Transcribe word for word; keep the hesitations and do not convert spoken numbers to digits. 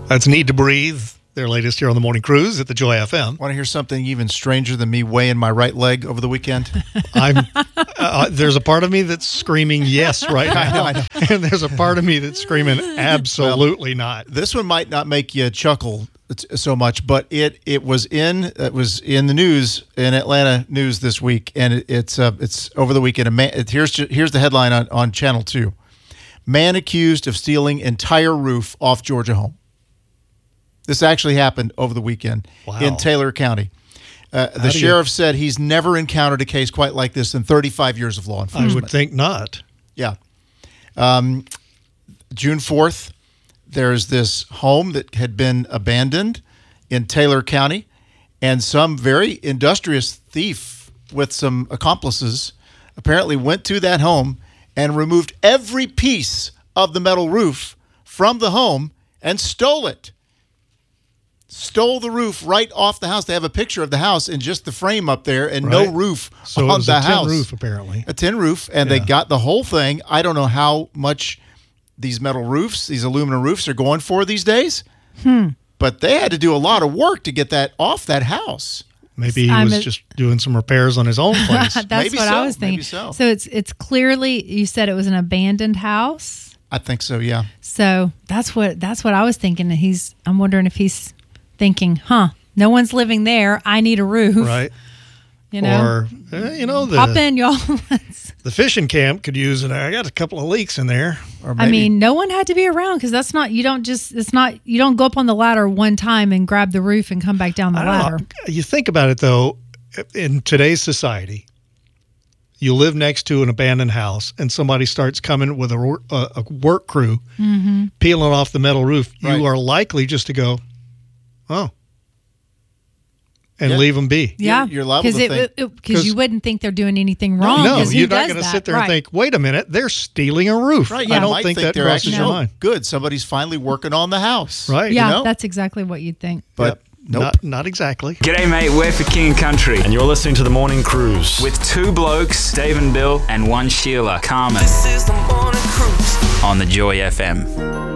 That's Need to Breathe, their latest here on the Morning Cruise at the Joy F M. Want to hear something even stranger than me weighing my right leg over the weekend? I'm. Uh, there's a part of me that's screaming yes right now, I know, I know. and there's a part of me that's screaming absolutely well, not. This one might not make you chuckle so much, but it it was in it was in the news in Atlanta news this week, and it, it's uh, it's over the weekend. A man, it, here's here's the headline on, on Channel two: Man accused of stealing entire roof off Georgia home. This actually happened over the weekend wow. in Taylor County. Uh, the sheriff you... said he's never encountered a case quite like this in thirty-five years of law enforcement. I would think not. Yeah. Um, June fourth, there's this home that had been abandoned in Taylor County, and some very industrious thief with some accomplices apparently went to that home and removed every piece of the metal roof from the home and stole it. Stole the roof right off the house. They have a picture of the house and just the frame up there and right. no roof so on it was the a tin house. roof, apparently. A tin roof, and yeah. they got the whole thing. I don't know how much these metal roofs, these aluminum roofs are going for these days, hmm. but they had to do a lot of work to get that off that house. Maybe he I'm was a, just doing some repairs on his own place. That's Maybe what so. I was thinking. Maybe so. So it's it's clearly, you said it was an abandoned house? I think so, yeah. So that's what that's what I was thinking. He's. I'm wondering if he's thinking, huh, no one's living there. I need a roof. Right. You know? Or, uh, you know, the, hop in, y'all. the fishing camp could use it. I got a couple of leaks in there. Or maybe, I mean, no one had to be around because that's not, you don't just, it's not, you don't go up on the ladder one time and grab the roof and come back down the I don't ladder. know. You think about it, though, in today's society, you live next to an abandoned house and somebody starts coming with a, a, a work crew mm-hmm. peeling off the metal roof. Right. You are likely just to go, oh, and yeah. leave them be. Yeah, You're, you're liable to think. Because you wouldn't think they're doing anything wrong. No, who you're not does going to that? sit there right. and think, wait a minute, they're stealing a roof. Right, I you don't might think, think that they're crosses actually your mind. good. Somebody's finally working on the house. Right. Yeah, you know? that's exactly what you'd think. But yep. nope. Not, not exactly. G'day, mate. We're for King and Country. And you're listening to The Morning Cruise. With two blokes, Dave and Bill, and one Sheila, Carmen. This is The Morning Cruise On the Joy F M.